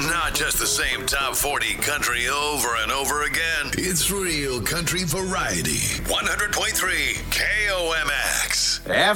Not just the same top 40 country over and over again. It's real country variety. 100.3 KOMX.